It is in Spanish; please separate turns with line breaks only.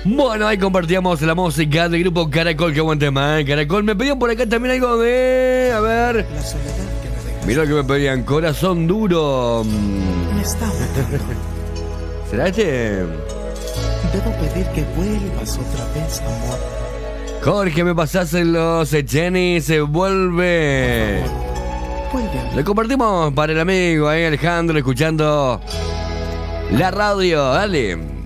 Bueno, ahí compartíamos la música del grupo Caracol, que aguante más. Caracol, me pedían por acá también algo de... A ver...
La soledad que me dejas.
Mirá lo que me pedían, Corazón Duro.
Me está matando.
¿Será este?
Debo pedir que vuelvas otra vez, amor.
Jorge, me pasás en los Jenny, se vuelve.
Vuelve a mí.
Lo compartimos para el amigo ahí, Alejandro, escuchando la radio. Dale.